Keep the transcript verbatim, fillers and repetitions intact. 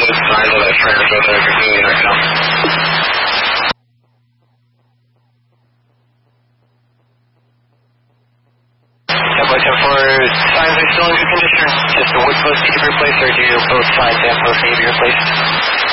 signs of that frame both are completely right now. ten by ten four, signs are still in good condition. Just the wood post need to be replaced, or do both signs and posts need to be replaced?